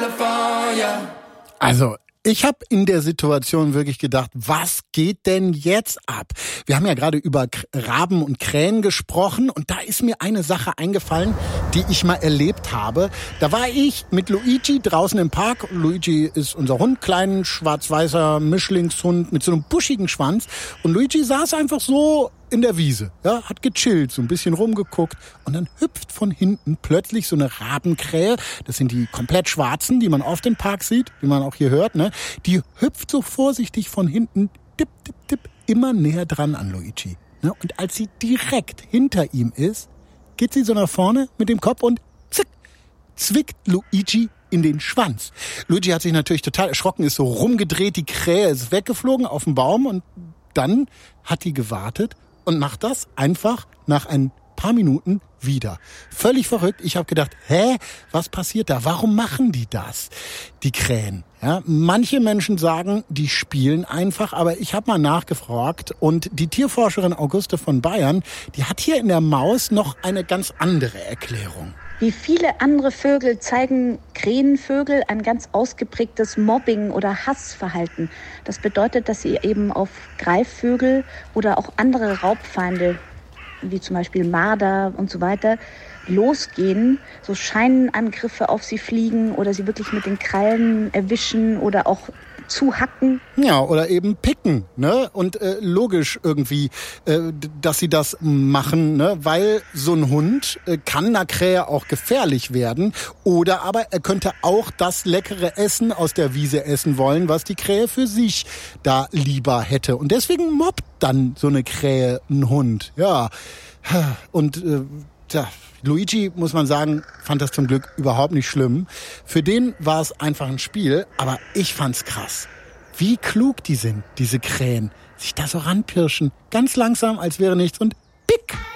Also, ich habe in der Situation wirklich gedacht, was geht denn jetzt ab? Wir haben ja gerade über Raben und Krähen gesprochen und da ist mir eine Sache eingefallen, die ich mal erlebt habe. Da war ich mit Luigi draußen im Park. Luigi ist unser Hund, kleinen schwarz-weißer Mischlingshund mit so einem buschigen Schwanz. Und Luigi saß einfach so in der Wiese, ja, hat gechillt, so ein bisschen rumgeguckt und dann hüpft von hinten plötzlich so eine Rabenkrähe, das sind die komplett schwarzen, die man oft im Park sieht, wie man auch hier hört, ne? Die hüpft so vorsichtig von hinten, tipp, tipp, tipp, immer näher dran an Luigi. Ne? Und als sie direkt hinter ihm ist, geht sie so nach vorne mit dem Kopf und zick, zwickt Luigi in den Schwanz. Luigi hat sich natürlich total erschrocken, ist so rumgedreht, die Krähe ist weggeflogen auf den Baum und dann hat die gewartet und macht das einfach nach ein paar Minuten wieder. Völlig verrückt. Ich habe gedacht, was passiert da? Warum machen die das? Die Krähen. Ja, manche Menschen sagen, die spielen einfach, aber ich habe mal nachgefragt und die Tierforscherin Auguste von Bayern, die hat hier in der Maus noch eine ganz andere Erklärung. Wie viele andere Vögel zeigen Krähenvögel ein ganz ausgeprägtes Mobbing- oder Hassverhalten. Das bedeutet, dass sie eben auf Greifvögel oder auch andere Raubfeinde, wie zum Beispiel Marder und so weiter, losgehen, so Scheinangriffe auf sie fliegen oder sie wirklich mit den Krallen erwischen oder auch zuhacken. Ja, oder eben picken, ne? Und logisch irgendwie, dass sie das machen, ne? Weil so ein Hund kann einer Krähe auch gefährlich werden. Oder aber er könnte auch das leckere Essen aus der Wiese essen wollen, was die Krähe für sich da lieber hätte. Und deswegen mobbt dann so eine Krähe einen Hund. Ja, und Luigi, muss man sagen, fand das zum Glück überhaupt nicht schlimm. Für den war es einfach ein Spiel, aber ich fand's krass. Wie klug die sind, diese Krähen. Sich da so ranpirschen, ganz langsam, als wäre nichts und pick.